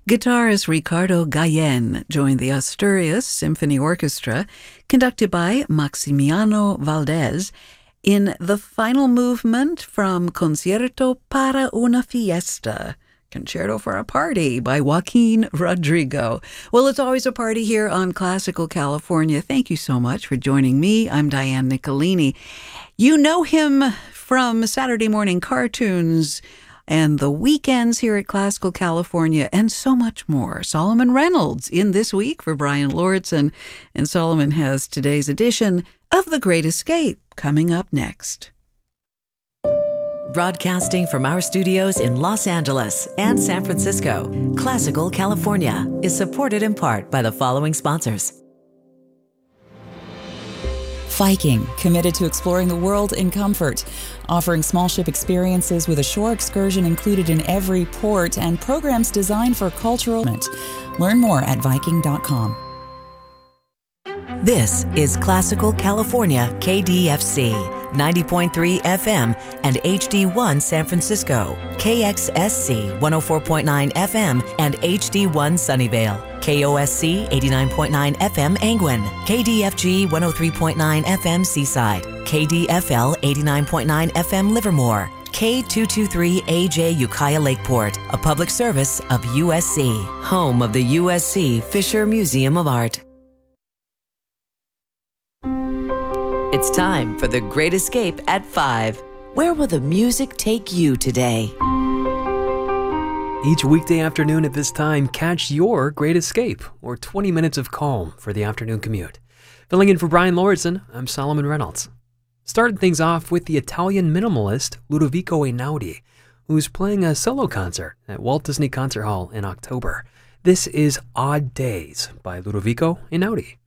Guitarist Ricardo Gallen joined the Asturias Symphony Orchestra, conducted by Maximiano Valdez, in the final movement from Concierto para una Fiesta, Concerto for a Party by Joaquin Rodrigo. Well, it's always a party here on Classical California. Thank you so much for joining me. I'm Diane Nicolini. You know him from Saturday morning cartoons and the weekends here at Classical California, and so much more. Solomon Reynolds in this week for Brian Lordson, and Solomon has today's edition of The Great Escape coming up next. Broadcasting from our studios in Los Angeles and San Francisco, Classical California is supported in part by the following sponsors. Viking, committed to exploring the world in comfort, offering small ship experiences with a shore excursion included in every port and programs designed for cultural. Learn more at Viking.com. This is Classical California KDFC, 90.3 FM and HD1 San Francisco, KXSC 104.9 FM and HD1 Sunnyvale, KOSC 89.9 FM Angwin, KDFG 103.9 FM Seaside, KDFL 89.9 FM Livermore, K223AJ Ukiah Lakeport, a public service of USC, home of the USC Fisher Museum of Art. It's time for The Great Escape at 5. Where will the music take you today? Each weekday afternoon at this time, catch your Great Escape, or 20 minutes of calm for the afternoon commute. Filling in for Brian Lordson, I'm Solomon Reynolds. Starting things off with the Italian minimalist Ludovico Einaudi, who's playing a solo concert at Walt Disney Concert Hall in October. This is Odd Days by Ludovico Einaudi.